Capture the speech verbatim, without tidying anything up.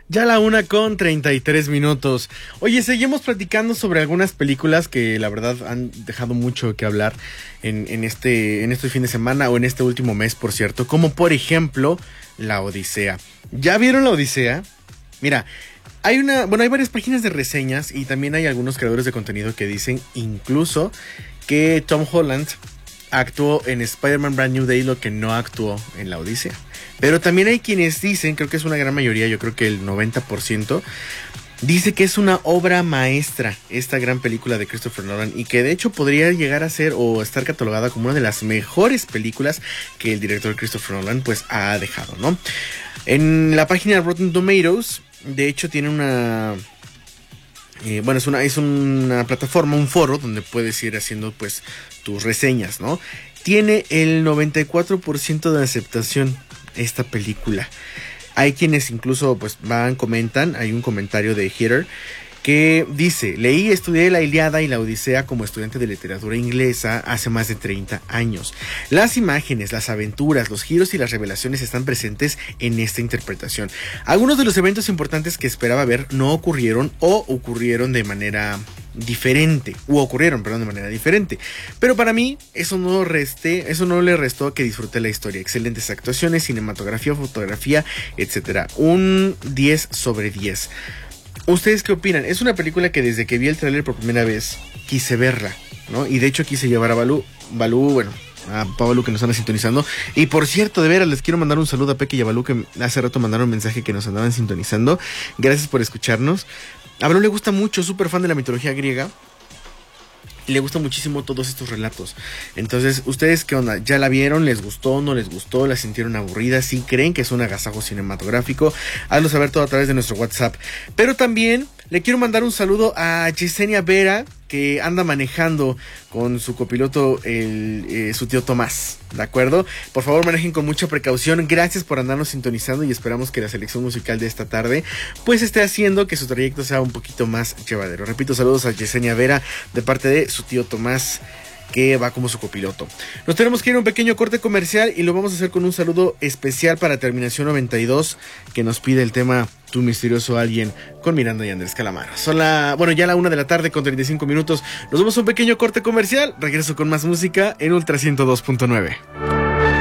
Ya la una con treinta y tres minutos. Oye, seguimos platicando sobre algunas películas que la verdad han dejado mucho que hablar en, en este en este fin de semana o en este último mes, por cierto. Como por ejemplo, La Odisea. ¿Ya vieron La Odisea? Mira, hay una, bueno, hay varias páginas de reseñas y también hay algunos creadores de contenido que dicen incluso que Tom Holland actuó en Spider-Man Brand New Day lo que no actuó en La Odisea. Pero también hay quienes dicen, creo que es una gran mayoría, yo creo que el noventa por ciento, dice que es una obra maestra esta gran película de Christopher Nolan y que de hecho podría llegar a ser o estar catalogada como una de las mejores películas que el director Christopher Nolan pues ha dejado, ¿no? En la página Rotten Tomatoes, de hecho tiene una... Eh, bueno, es una, es una plataforma, un foro donde puedes ir haciendo pues tus reseñas, ¿no? Tiene el noventa y cuatro por ciento de aceptación esta película. Hay quienes incluso pues van, comentan, hay un comentario de Hitter que dice: leí y estudié la Ilíada y la Odisea como estudiante de literatura inglesa hace más de treinta años. Las imágenes, las aventuras, los giros y las revelaciones están presentes en esta interpretación. Algunos de los eventos importantes que esperaba ver no ocurrieron o ocurrieron de manera diferente, u ocurrieron, perdón, de manera diferente. Pero para mí eso no resté, eso no le restó que disfruté la historia. Excelentes actuaciones, cinematografía, fotografía, etcétera. Un diez sobre diez. ¿Ustedes qué opinan? Es una película que desde que vi el tráiler por primera vez quise verla, ¿no? Y de hecho quise llevar a Balú, Balú, bueno, a Pablo que nos están sintonizando. Y por cierto, de veras, les quiero mandar un saludo a Peque y a Balú que hace rato mandaron un mensaje que nos andaban sintonizando. Gracias por escucharnos. A Balú le gusta mucho, súper fan de la mitología griega. Y le gusta muchísimo todos estos relatos. Entonces, ¿ustedes qué onda? ¿Ya la vieron? ¿Les gustó? ¿No les gustó? ¿La sintieron aburrida? ¿Sí creen que es un agasajo cinematográfico? Hazlo saber todo a través de nuestro WhatsApp. Pero también le quiero mandar un saludo a Yesenia Vera, que anda manejando con su copiloto, el, eh, su tío Tomás, ¿de acuerdo? Por favor, manejen con mucha precaución. Gracias por andarnos sintonizando y esperamos que la selección musical de esta tarde pues esté haciendo que su trayecto sea un poquito más llevadero. Repito, saludos a Yesenia Vera de parte de su tío Tomás, que va como su copiloto. Nos tenemos que ir a un pequeño corte comercial y lo vamos a hacer con un saludo especial para Terminación noventa y dos, que nos pide el tema Tu Misterioso Alguien con Miranda y Andrés Calamaro. Son la, bueno, ya la una de la tarde con treinta y cinco minutos. Nos vamos a un pequeño corte comercial. Regreso con más música en Ultra ciento dos punto nueve.